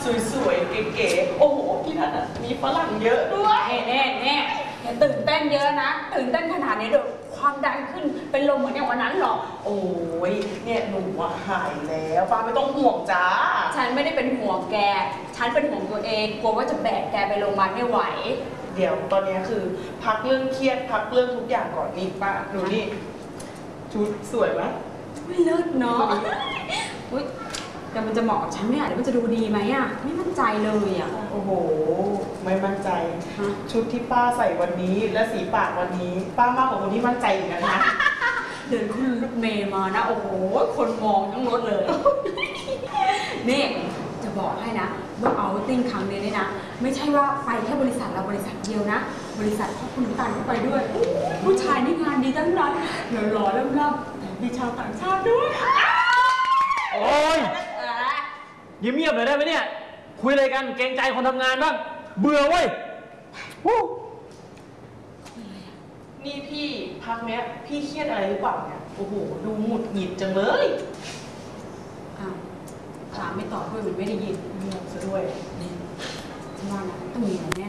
สวยๆเก๋ๆโอ้โหที่นั่นมีฝรั่งเยอะด้วยเน่อย่าตื่นเต้นเยอะนะตื่นเต้นขนาดนี้เดี๋ยวความดันขึ้นเป็นลมเหมือนอย่างวันนั้นหรอกโอ้ยเนี่ยหนูหายแล้วป้าไม่ต้องห่วงจ้าฉันไม่ได้เป็นห่วงแกฉันเป็นห่วงตัวเองกลัวว่าจะแบกแกไปโรงพยาบาลไม่ไหวเดี๋ยวตอนนี้คือพักเรื่องเครียดพักเรื่องทุกอย่างก่อนนี่ป้าดูนี่ชุดสวยไหมไม่เลิศเนาะอุ้ยแต่มันจะเหมาะกับฉันไหมอ่ะเดี๋ยวมันจะดูดีไหมอ่ะไม่มั่นใจเลยอ่ะโอ้โหไม่มั่นใจชุดที่ป้าใส่วันนี้และสีปากวันนี้ป้ามากกว่าคนที่มั่นใจอีกนะเดินขึ้นรถเมย์มานะโอ้โหคนมองทั้งรถเลยนี่จะบอกให้นะว่าเอาติ้งครั้งนี้เนี่ยนะไม่ใช่ว่าไปแค่บริษัทเราบริษัทเดียวนะบริษัทพ่อคุณตันก็ไปด้วยผู้ชายนี่งานดีทั้งนั้นหล่อๆล่ำๆแต่มีชาวต่างชาติด้วยโอ้ยเงียบๆเลยได้ไหมเนี่ยคุยอะไรกันเกรงใจคนทำงานบ้างเบื่อเว้ยนี่พี่พักเนี้ยพี่เครียดอะไรหรือเปล่าเนี่ยโอ้โหดูหงุดหงิดจังเลยถามไม่ตอบด้วยมันไม่ได้ยินเงียบซะด้วยนี่ฉันว่านะต้องมีอะไร